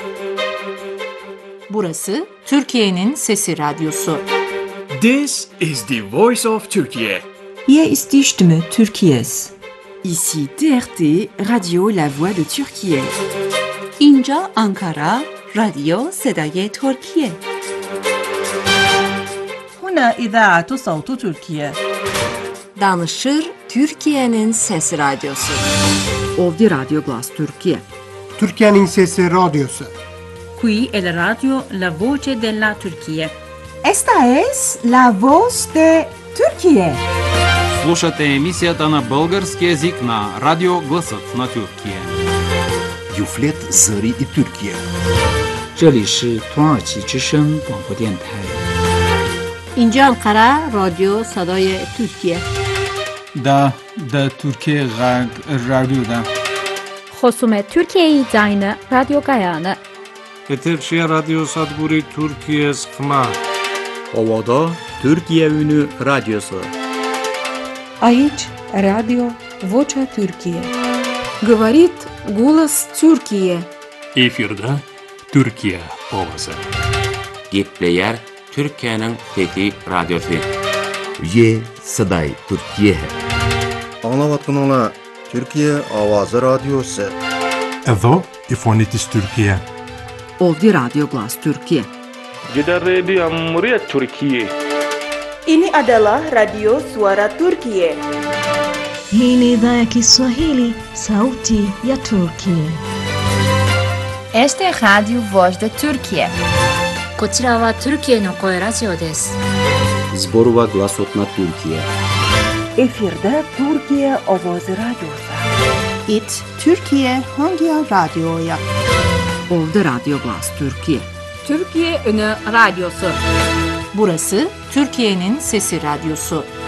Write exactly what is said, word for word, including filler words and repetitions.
Burası Türkiye'nin Sesi Radyosu. This is the voice of Turkey. Hier ist die Stimme Türkiye's. Ici T R T, Radio La Voix de Türkiye. اینجا آنکارا، رادیو صدای ترکیه. هنا إذاعة صوت تركيا. Danışır Türkiye'nin Sesi Radyosu. Ovdje Radio Glas Türkiye. Türkiye'nin Sesi Radyosu. Qui è la radio La Voce della Turchia. Esta es la voz de Türkiye. Слушате емисията на български език на Радио Гласът на Türkiye. Юфлет Зări и Türkiye. 这里是土耳其之声广播电台。 اینجا آنکارا، رادیو صدای ترکیه. دا دا Türkiye Radyo'da. خصوم Türkiye Yayını Radyo Gayane. Eterşehir Radyo Sadburi Türkiye Sıkma. Ovada Türkiye Ünü Radyosu. Aici Radio Vocea Türkiye. Говорит голос Türkiye. Efirde Türkiye Ovası. Gepleyer Türkiye'nin Fethi Radyosu. Ye Saday Türkiye. Anlavatkanala Türkiye Avazı Radyosu. Edo İfonitis Türkiye. Ovdje Radio Glas Türkiye. Jeddah Radio Muryat Türkiye. Ini adalah Radio Suara Turkiye. Hii ni idhaa ya Kiswahili, Sauti ya Turkiye. Este es Radio Voz de Turkiye. こちらはトルキエの声ラジオです。 Zborova Glasot na Türkiye. Efirde Türkiye Avazı Radyosu. It Türkiye Hangi Radyo'ya? Ovdje Radio Glas Türkiye. Türkiye Ünü Radyosu. Burası Türkiye'nin Sesi Radyosu.